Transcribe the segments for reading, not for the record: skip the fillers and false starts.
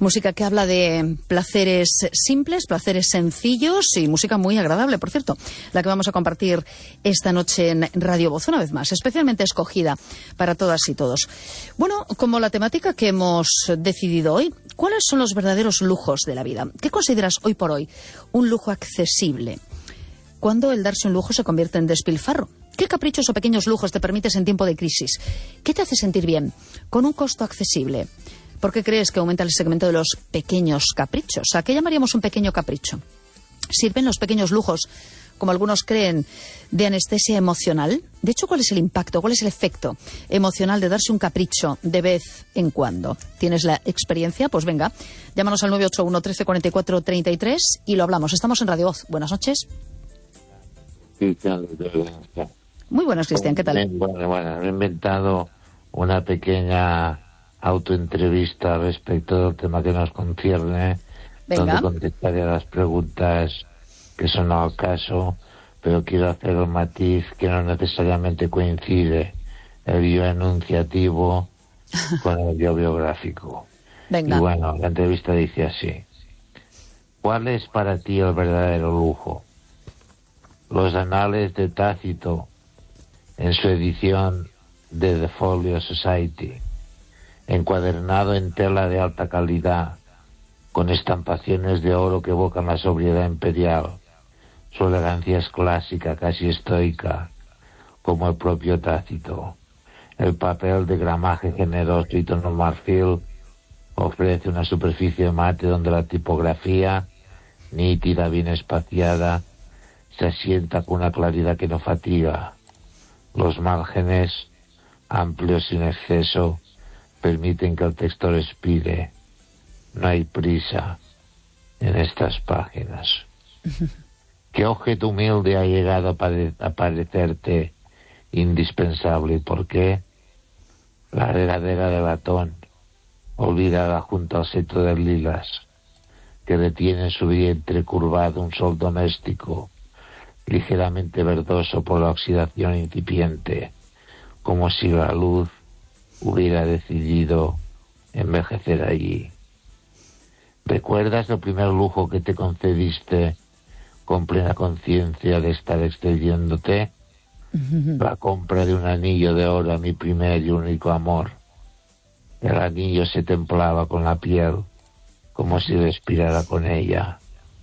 Música que habla de placeres simples, placeres sencillos y música muy agradable, por cierto, la que vamos a compartir esta noche en Radio Voz, una vez más, especialmente escogida para todas y todos. Bueno, como la temática que hemos decidido hoy, ¿cuáles son los verdaderos lujos de la vida? ¿Qué consideras hoy por hoy un lujo accesible? ¿Cuándo el darse un lujo se convierte en despilfarro? ¿Qué caprichos o pequeños lujos te permites en tiempo de crisis? ¿Qué te hace sentir bien con un costo accesible? ¿Por qué crees que aumenta el segmento de los pequeños caprichos? ¿A qué llamaríamos un pequeño capricho? ¿Sirven los pequeños lujos, como algunos creen, de anestesia emocional? De hecho, ¿cuál es el impacto, cuál es el efecto emocional de darse un capricho de vez en cuando? ¿Tienes la experiencia? Pues venga, llámanos al 981 13 44 33 y lo hablamos. Estamos en Radio Voz. Buenas noches. Cristian, muy buenas, Cristian, ¿qué tal? Bueno, he inventado una pequeña autoentrevista respecto del tema que nos concierne. Venga. Donde contestaré a las preguntas que son al caso, pero quiero hacer el matiz que no necesariamente coincide el yo enunciativo con el yo biográfico. Venga. Y bueno, la entrevista dice así: ¿cuál es para ti el verdadero lujo? Los anales de Tácito, en su edición de The Folio Society, encuadernado en tela de alta calidad, con estampaciones de oro que evocan la sobriedad imperial. Su elegancia es clásica, casi estoica, como el propio Tácito. El papel de gramaje generoso y tono marfil ofrece una superficie mate donde la tipografía, nítida, bien espaciada, se asienta con una claridad que no fatiga. Los márgenes, amplios sin exceso, permiten que el texto respire. No hay prisa en estas páginas. ¿Qué objeto humilde ha llegado a parecerte indispensable? ¿Y por qué? La regadera de latón, olvidada junto al seto de lilas, que retiene en su vientre curvado un sol doméstico, ligeramente verdoso por la oxidación incipiente, como si la luz hubiera decidido envejecer allí. ¿Recuerdas el primer lujo que te concediste con plena conciencia de estar excediéndote? La compra de un anillo de oro a mi primer y único amor. El anillo se templaba con la piel, como si respirara con ella.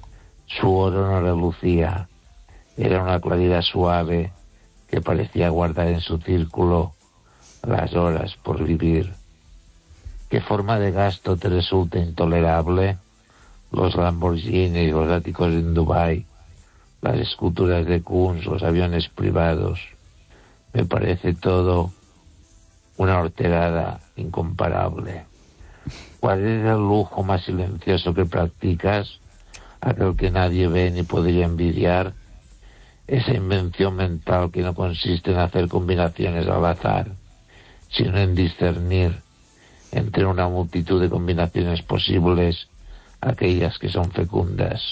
Su oro no relucía, era una claridad suave que parecía guardar en su círculo las horas por vivir. ¿Qué forma de gasto te resulta intolerable? Los Lamborghini, los áticos en Dubái, las esculturas de Kunz, los aviones privados. Me parece todo una horterada incomparable. ¿Cuál es el lujo más silencioso que practicas? Aquel que nadie ve ni podría envidiar. Esa invención mental que no consiste en hacer combinaciones al azar, sino en discernir entre una multitud de combinaciones posibles aquellas que son fecundas.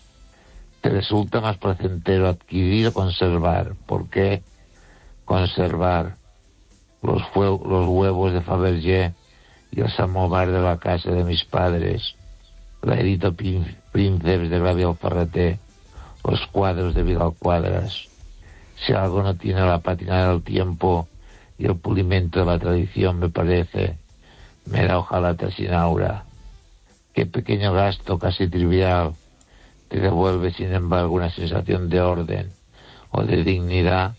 ¿Te resulta más placentero adquirir o conservar? ¿Por qué? Conservar los huevos de Fabergé y el samovar de la casa de mis padres, la Edito Princeps de Gabriel Ferreté, los cuadros de Vidal Quadras. Si algo no tiene la pátina del tiempo y el pulimento de la tradición, me parece mera hojalata sin aura. Qué pequeño gasto, casi trivial, te devuelve sin embargo una sensación de orden o de dignidad.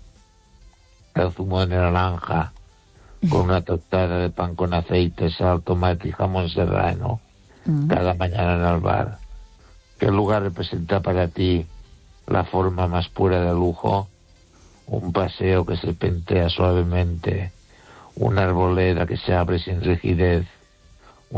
El zumo de naranja con una tostada de pan con aceite, sal, tomate y jamón serrano cada mañana en el bar. ¿Qué lugar representa para ti la forma más pura de lujo? Un paseo que se pentea suavemente, una arboleda que se abre sin rigidez,